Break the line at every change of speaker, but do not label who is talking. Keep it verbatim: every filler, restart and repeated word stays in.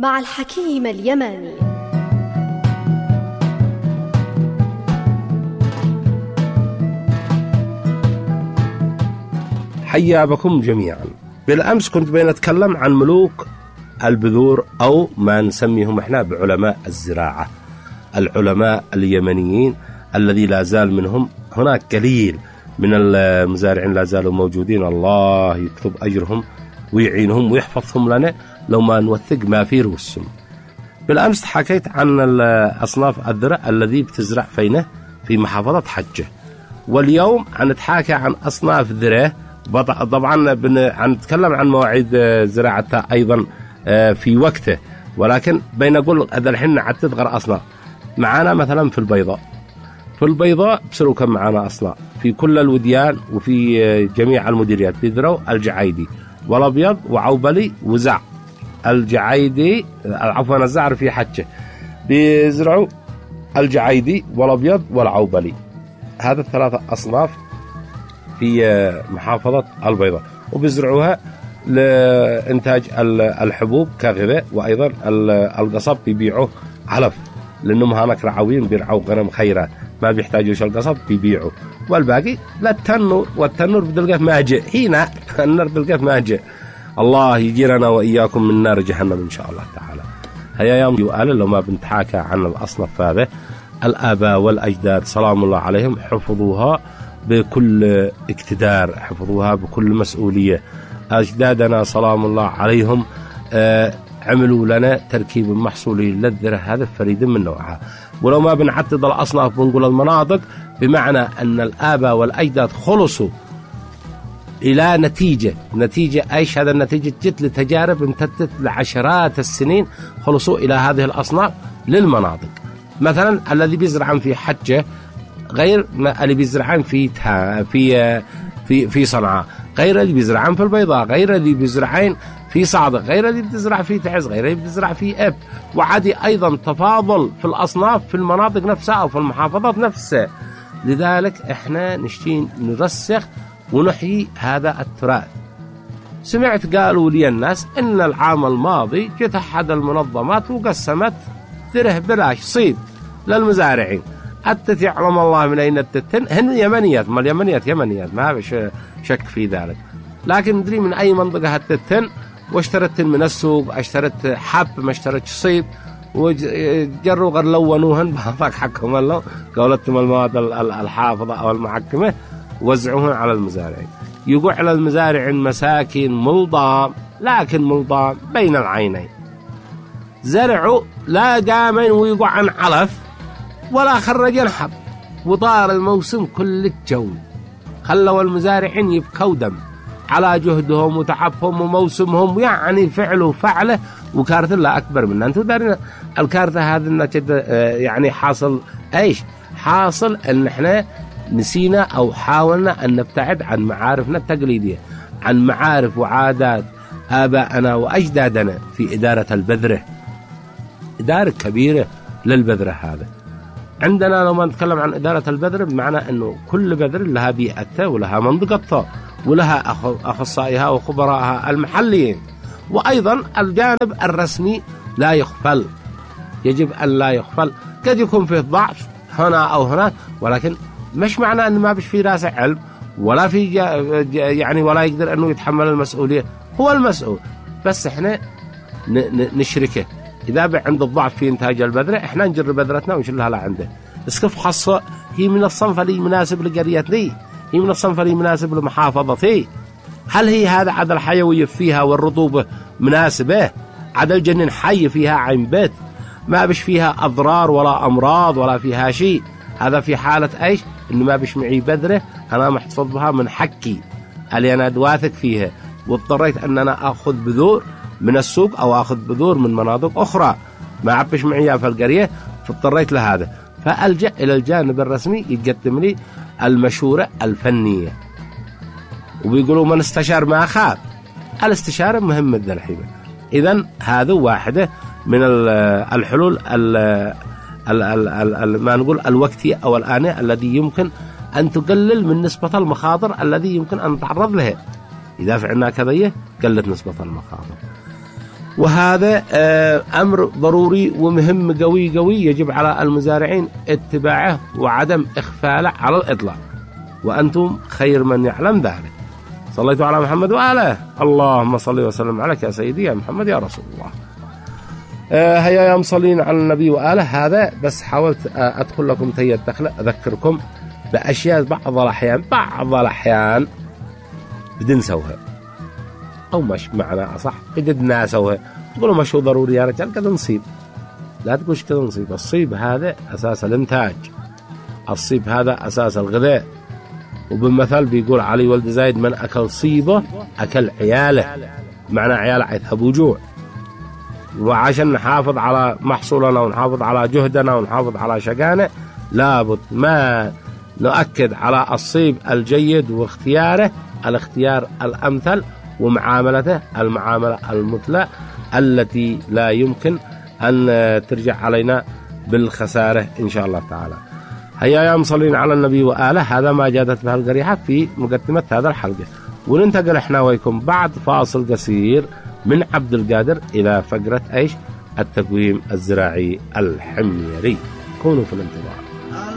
مع الحكيم اليماني.
حيا بكم جميعا. بالأمس كنت بين أتكلم عن ملوك البذور أو ما نسميهم إحنا بعلماء الزراعة، العلماء اليمنيين الذي لا زال منهم هناك قليل من المزارعين لا زالوا موجودين. الله يكتب أجرهم ويعينهم ويحفظهم لنا لو ما نوثق ما في رؤوسهم. بالأمس حكيت عن أصناف الذرة الذي بتزرع فينه في محافظة حجة، واليوم هنتحاكى عن أصناف ذرة. طبعا بنتكلم عن مواعيد زراعتها أيضا في وقته، ولكن بين أقول هذا الحين عدت غير أصناف معانا. مثلا في البيضاء، في البيضاء بصيروا كم معانا أصناف في كل الوديان وفي جميع المديريات. بيذروا الجعيدي والأبيض وعوبلي وزع. الجعيدي عفوا الزعر في حجة بيزرعوا الجعيدي والأبيض والعوبلي، هذا الثلاثة أصناف في محافظة البيضاء، وبيزرعوها لإنتاج الحبوب كغذاء، وأيضا القصب بيبيعوه علف لأنهم هناك رعوين بيرعوا غنم خيرات ما بيحتاجوش القصب بيبيعوا، والباقي للتنور. والتنور بدلقه ماجئ هنا النار بدلقه ماجئ. الله يجيرنا وإياكم من نار جهنم إن شاء الله تعالى. هيا يوم يقال لو ما بنتحاكى عن الأصناف هذا، الآباء والأجداد سلام الله عليهم حفظوها بكل اقتدار، حفظوها بكل مسؤولية. أجدادنا سلام الله عليهم آه عملوا لنا تركيب محصولي للذرة هذا فريد من نوعها. ولو ما بنعدد الأصناف بنقول المناطق، بمعنى أن الآباء والأجداد خلصوا إلى نتيجة نتيجة أيش هذا النتيجة؟ جت لتجارب امتدت لعشرات السنين، خلصوا إلى هذه الأصناف للمناطق. مثلا الذي بيزرعون في حجة غير اللي بيزرعون في في في في صنعاء، غير اللي بيزرعون في البيضاء، غير اللي بيزرعون في صادق، غير اللي بتزرع في تعز، غير اللي بتزرع في اب. وعادي أيضا تفاضل في الأصناف في المناطق نفسها أو في المحافظات نفسها. لذلك إحنا نشتين نرسخ ونحيي هذا التراث. سمعت قالوا لي الناس إن العام الماضي جت أحد المنظمات وقسمت ذره بلاش صيد للمزارعين. حتى يعلم الله من أين التتن، هن يمنيات، ما اليمنيات يمنيات ما بش شك في ذلك، لكن ندري من أي منطقة التتن. واشترت من السوق، اشترت حب ما اشترت صيد، وجروا غير لونوهن بهذاك حكم الله قولتهم المواد الحافظة أو المعكمة، وزعوهن على المزارعين. يقع على المزارعين مساكين ملضام، لكن ملضام بين العينين، زرعوا لا قامن ويقع عن علف ولا خرجن حب، وطار الموسم كل الجو. خلوا المزارعين يبكوا دم على جهدهم وتعبهم وموسمهم، يعني فعلوا فعله وكارثة لا أكبر منها. أنتوا دارين الكارثة هذه يعني حاصل إيش؟ حاصل أن إحنا نسينا أو حاولنا أن نبتعد عن معارفنا التقليدية، عن معارف وعادات آبائنا وأجدادنا في إدارة البذرة. إدارة كبيرة للبذرة هذا عندنا. لو ما نتكلم عن إدارة البذرة بمعنى أنه كل بذرة لها بيئتها ولها منطقتها ولها أخصائيها وخبراءها المحليين. وأيضا الجانب الرسمي لا يخفل، يجب أن لا يخفل. قد يكون فيه ضعف هنا أو هناك، ولكن مش معنى أنه ما بش فيه راسع علم ولا في يعني ولا يقدر أنه يتحمل المسؤولية. هو المسؤول، بس إحنا نشركه. إذا بع عند الضعف في إنتاج البذرة، إحنا نجرب بذرتنا ونشلها لا عنده. اسكف خاصة هي من الصنف اللي مناسب لقريتي، هي من الصنف اللي مناسب لمحافظتي. هل هي هذا عدد الحيوية فيها والرطوبة مناسبة؟ عدد الجنين حي فيها عين بيت، ما بش فيها أضرار ولا أمراض ولا فيها شيء. هذا في حالة إيش؟ إنه ما بش معي بذرة أنا محتفظ بها من حكي اللي أنا واثق فيها، واضطريت أن أنا أخذ بذور من السوق أو أخذ بذور من مناطق أخرى ما عبش معي في القرية، فاضطريت لهذا. فألجأ إلى الجانب الرسمي يقدم لي المشورة الفنية. وبيقولوا من استشار ما خاب، الاستشارة مهمة ذا الحين. إذن هذا واحدة من الحلول ال ال ال ما نقول الوقتية أو الآنية الذي يمكن أن تقلل من نسبة المخاطر الذي يمكن أن نتعرض لها. إذا فعلنا كذا قلت نسبة المخاطر. وهذا أمر ضروري ومهم قوي قوي يجب على المزارعين اتباعه وعدم إغفاله على الإطلاق، وأنتم خير من يعلم ذلك. صليتوا على محمد وآله. اللهم صل وسلم عليك يا سيدي يا محمد يا رسول الله. آه هيا يا مصلين على النبي وآله. هذا بس حاولت آه أدخل لكم تي الدخل أذكركم بأشياء بعض الأحيان بعض الأحيان بدنا نسويها أو مش معنا أصح بدنا نسويها. تقولوا مش هو ضروري يا رجال كذا نصيب، لا تقولش كذا نصيب. الصيب هذا أساس الإنتاج، الصيب هذا أساس الغذاء. وبالمثل بيقول علي ولد زايد من أكل صيبه أكل عياله، معنى عياله يذهبوا جوع. وعشان نحافظ على محصولنا ونحافظ على جهدنا ونحافظ على شقانا لابد ما نؤكد على الصيب الجيد واختياره الاختيار الأمثل ومعاملته المعاملة المثلى التي لا يمكن أن ترجع علينا بالخسارة إن شاء الله تعالى. هيا يا مصلين على النبي وآله. هذا ما جادت به القريحة في مقدمة هذا الحلقة، وننتقل احنا ويكم بعد فاصل قصير من عبد القادر إلى فقرة ايش التقويم الزراعي الحميري. كونوا في الانتظار.